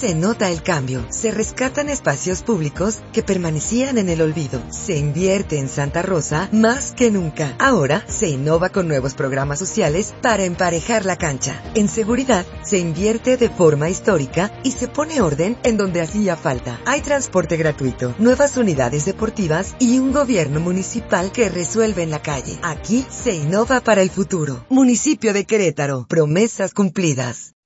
se nota el cambio. Se rescatan espacios públicos que permanecían en el olvido. Se invierte en Santa Rosa más que nunca. Ahora se innova con nuevos programas sociales para emparejar la cancha. En seguridad se invierte de forma histórica y se pone orden en donde hacía falta. Hay transporte gratuito, nuevas unidades deportivas y un gobierno municipal que resuelve en la calle. Aquí se innova para el futuro. Municipio de Querétaro. Promesas cumplidas.